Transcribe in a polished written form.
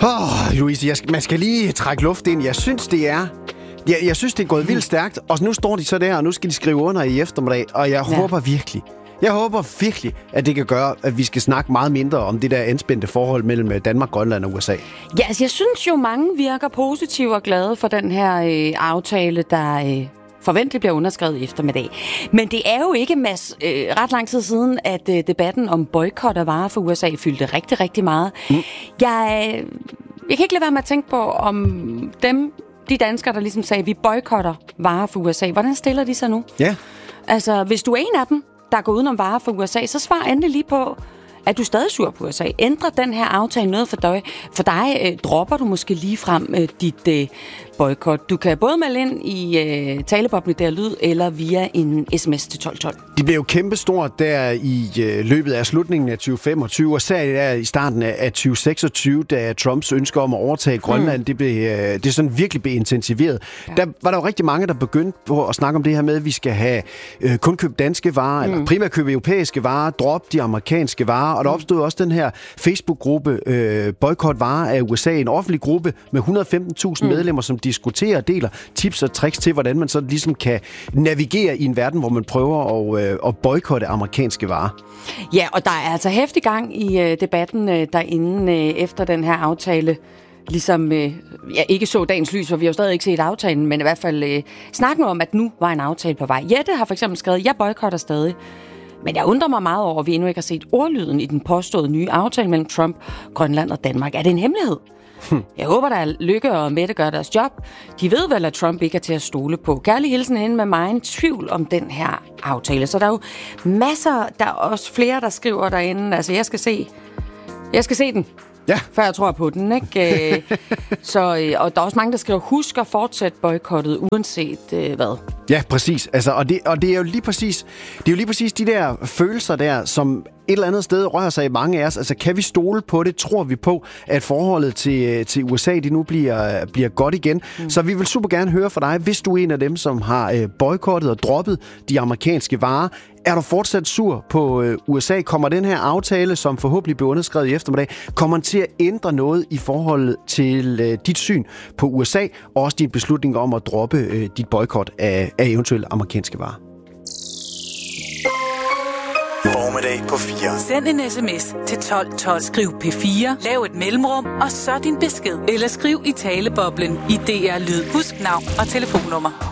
Louise, man skal lige trække luft ind. Jeg synes, det er gået vildt stærkt, og nu står de så der, og nu skal de skrive under i eftermiddag, og jeg håber virkelig, at det kan gøre, at vi skal snakke meget mindre om det der anspændte forhold mellem Danmark, Grønland og USA. Ja, altså jeg synes jo, mange virker positive og glade for den her aftale, der forventeligt bliver underskrevet i eftermiddag. Men det er jo ikke, Mads, ret lang tid siden, at debatten om boykot af varer for USA fyldte rigtig, rigtig meget. Jeg kan ikke lade være med at tænke på, om de danskere, der ligesom sagde, vi boykotter varer for USA, hvordan stiller de sig nu? Ja. Altså, hvis du er en af dem, der går udenom varer for USA, så svar endelig lige på, at du stadig sur på USA. Ændrer den her aftale noget for dig? For dig dropper du måske lige frem dit boykot. Du kan både melde ind i taleboblen der lyd, eller via en sms til 1212. Det blev jo kæmpestort der i løbet af slutningen af 2025, og særligt der i starten af 2026, da Trumps ønske om at overtage Grønland, det sådan virkelig blev intensiveret. Ja. Der var der jo rigtig mange, der begyndte på at snakke om det her med, at vi skal have kun købe danske varer, eller primært købe europæiske varer, drop de amerikanske varer, og der opstod også den her Facebook-gruppe Boykot Varer af USA, en offentlig gruppe med 115.000 medlemmer, som diskuterer og deler tips og tricks til, hvordan man så ligesom kan navigere i en verden, hvor man prøver at boykotte amerikanske varer. Ja, og der er altså heftig gang i debatten derinde efter den her aftale. Ligesom, ikke så dagens lys, for vi har jo stadig ikke set aftalen, men i hvert fald snakken om, at nu var en aftale på vej. Jette har for eksempel skrevet, jeg boykotter stadig. Men jeg undrer mig meget over, at vi endnu ikke har set ordlyden i den påståede nye aftale mellem Trump, Grønland og Danmark. Er det en hemmelighed? Jeg håber, at Lykke og Mette gør deres job. De ved vel, at Trump ikke er til at stole på. Kærlig hilsen hende med mig en tvivl om den her aftale. Så der er jo masser, der er også flere, der skriver derinde. Altså, jeg skal se den. Ja. Før jeg tror på den, ikke? Og der er også mange, der skriver, husk at fortsætte boykottet, uanset hvad. Ja, præcis. Altså, og det er jo lige præcis de der følelser der, som et eller andet sted rører sig i mange af os. Altså, kan vi stole på det? Tror vi på, at forholdet til USA, det nu bliver godt igen? Så vi vil super gerne høre fra dig, hvis du er en af dem, som har boykottet og droppet de amerikanske varer. Er du fortsat sur på USA? Kommer den her aftale, som forhåbentlig bliver underskrevet i eftermiddag, kommer den til at ændre noget i forhold til dit syn på USA, og også din beslutning om at droppe dit boykot af eventuelle amerikanske varer? Formiddag på 4. Send en sms til 1212. Skriv P4, lav et mellemrum, og så din besked. Eller skriv i taleboblen i DR Lyd. Husk navn og telefonnummer.